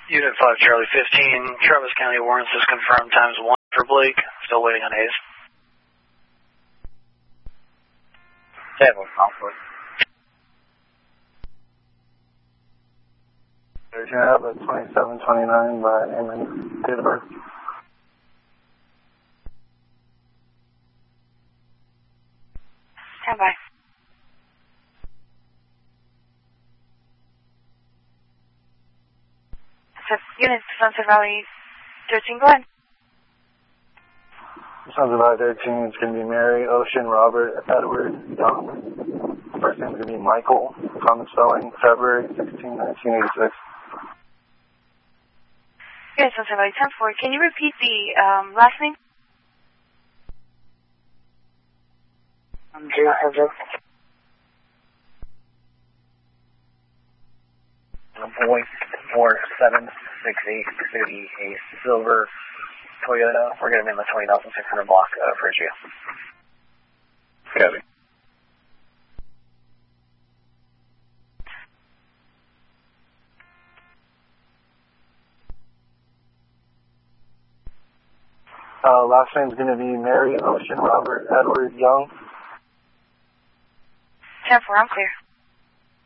Unit 5 Charlie 15, Travis County warrants is confirmed times 1 for Blake. Still waiting on Hayes. 7 Conflict. There's your have a 2729 by name and date of birth. Stand by. So, unit Sunset Valley 13, go ahead. Sunset Valley 13 is going to be Mary, Ocean, Robert, Edward, Young. First name is going to be Michael. Common spelling, February 16, 1986. Unit Sunset Valley 10-4, can you repeat the last name? Zero subject. Boy 4768 a silver Toyota. We're going to be in the 20,600 block of Ridgeview. Copy. Last name's going to be Mary, Ocean, Robert, Edward, Young. 10-4, I'm clear.